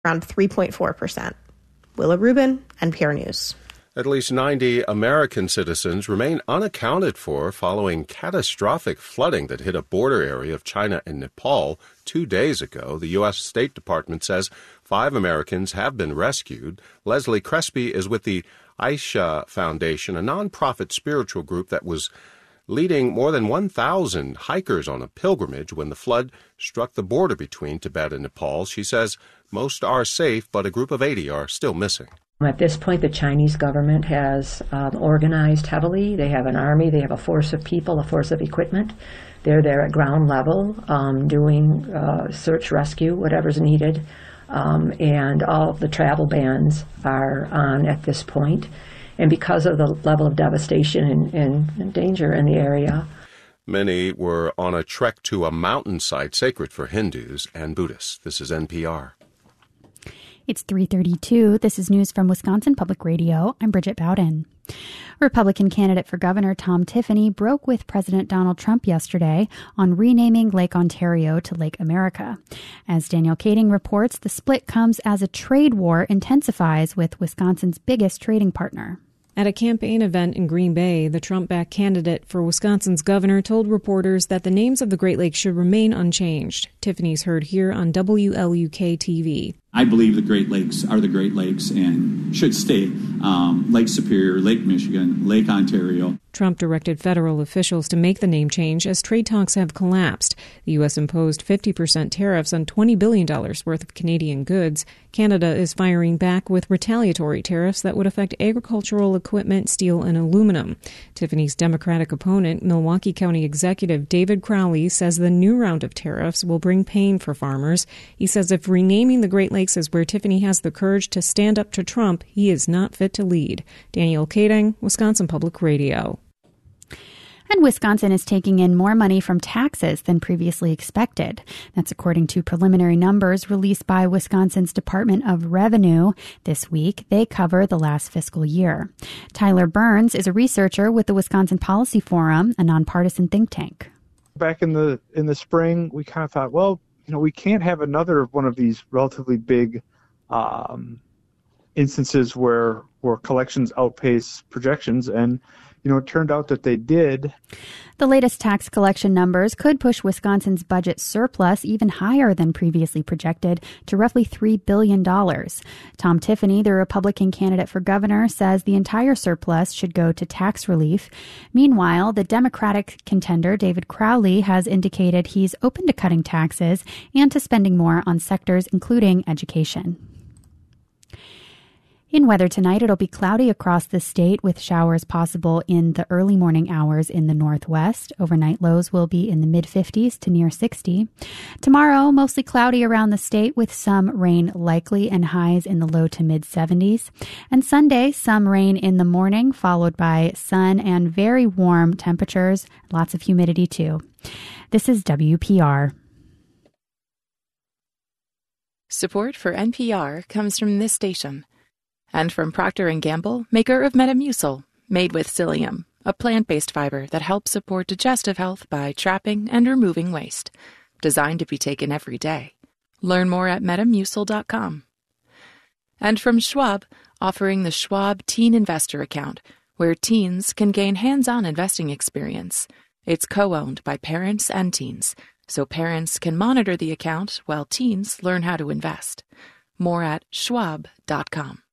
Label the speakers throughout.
Speaker 1: around 3.4%. Willa Rubin, NPR News.
Speaker 2: At least 90 American citizens remain unaccounted for following catastrophic flooding that hit a border area of China and Nepal 2 days ago. The U.S. State Department says 5 Americans have been rescued. Leslie Crespi is with the Aisha Foundation, a nonprofit spiritual group that was leading more than 1,000 hikers on a pilgrimage when the flood struck the border between Tibet and Nepal. She says most are safe, but a group of 80 are still missing.
Speaker 3: At this point, the Chinese government has organized heavily. They have an army, they have a force of people, a force of equipment. They're there at ground level doing search, rescue, whatever's needed. And all of the travel bans are on at this point. And because of the level of devastation and danger in the area.
Speaker 2: Many were on a trek to a mountainside sacred for Hindus and Buddhists. This is NPR.
Speaker 4: It's 3:32. This is news from Wisconsin Public Radio. I'm Bridget Bowden. Republican candidate for governor Tom Tiffany broke with President Donald Trump yesterday on renaming Lake Ontario to Lake America. As Daniel Kading reports, the split comes as a trade war intensifies with Wisconsin's biggest trading partner.
Speaker 5: At a campaign event in Green Bay, the Trump-backed candidate for Wisconsin's governor told reporters that the names of the Great Lakes should remain unchanged. Tiffany's heard here on WLUK-TV.
Speaker 6: I believe the Great Lakes are the Great Lakes and should stay. Lake Superior, Lake Michigan, Lake Ontario.
Speaker 5: Trump directed federal officials to make the name change as trade talks have collapsed. The U.S. imposed 50% tariffs on $20 billion worth of Canadian goods. Canada is firing back with retaliatory tariffs that would affect agricultural equipment, steel, and aluminum. Tiffany's Democratic opponent, Milwaukee County Executive David Crowley, says the new round of tariffs will bring pain for farmers. He says if renaming the Great Lakes is where Tiffany has the courage to stand up to Trump, he is not fit to lead. Daniel Kading, Wisconsin Public Radio.
Speaker 4: And Wisconsin is taking in more money from taxes than previously expected. That's according to preliminary numbers released by Wisconsin's Department of Revenue this week. They cover the last fiscal year. Tyler Burns is a researcher with the Wisconsin Policy Forum, a nonpartisan think tank.
Speaker 7: Back in the spring, we kind of thought, well, we can't have another one of these relatively big instances where collections outpace projections, and it turned out that they did.
Speaker 4: The latest tax collection numbers could push Wisconsin's budget surplus even higher than previously projected to roughly $3 billion. Tom Tiffany, the Republican candidate for governor, says the entire surplus should go to tax relief. Meanwhile, the Democratic contender, David Crowley, has indicated he's open to cutting taxes and to spending more on sectors including education. In weather tonight, it'll be cloudy across the state with showers possible in the early morning hours in the northwest. Overnight lows will be in the mid-50s to near 60. Tomorrow, mostly cloudy around the state with some rain likely and highs in the low to mid-70s. And Sunday, some rain in the morning followed by sun and very warm temperatures. Lots of humidity too. This is WPR.
Speaker 8: Support for NPR comes from this station. And from Procter & Gamble, maker of Metamucil, made with psyllium, a plant-based fiber that helps support digestive health by trapping and removing waste. Designed to be taken every day. Learn more at Metamucil.com. And from Schwab, offering the Schwab Teen Investor Account, where teens can gain hands-on investing experience. It's co-owned by parents and teens, so parents can monitor the account while teens learn how to invest. More at Schwab.com.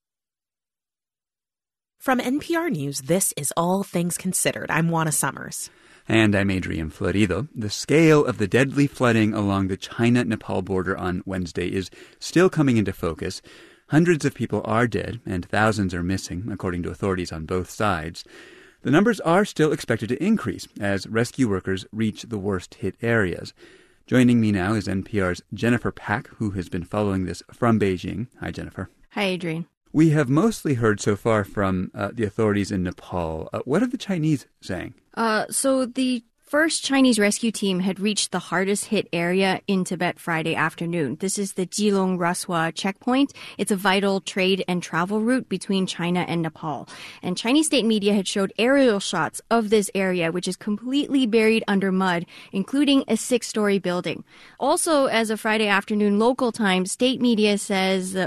Speaker 9: From NPR News, this is All Things Considered. I'm Juana Summers.
Speaker 10: And I'm Adrian Florido. The scale of the deadly flooding along the China-Nepal border on Wednesday is still coming into focus. Hundreds of people are dead and thousands are missing, according to authorities on both sides. The numbers are still expected to increase as rescue workers reach the worst-hit areas. Joining me now is NPR's Jennifer Pack, who has been following this from Beijing. Hi, Jennifer.
Speaker 11: Hi, Adrian.
Speaker 10: We have mostly heard so far from the authorities in Nepal. What are the Chinese saying?
Speaker 11: So the First Chinese rescue team had reached the hardest hit area in Tibet Friday afternoon. This is the Jilong Raswa checkpoint. It's a vital trade and travel route between China and Nepal. And Chinese state media had showed aerial shots of this area, which is completely buried under mud, including a 6-story building. Also, as of Friday afternoon local time, state media says